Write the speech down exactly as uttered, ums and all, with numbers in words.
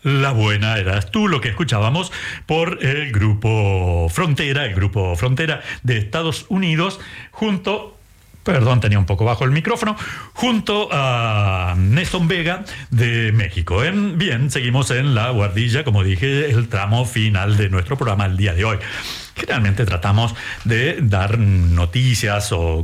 La buena eras tú, lo que escuchábamos por el grupo Frontera, el grupo Frontera de Estados Unidos, junto... Perdón, tenía un poco bajo el micrófono, junto a Nelson Vega de México. En, bien, seguimos en La Guardilla, como dije, el tramo final de nuestro programa el día de hoy. Generalmente tratamos de dar noticias o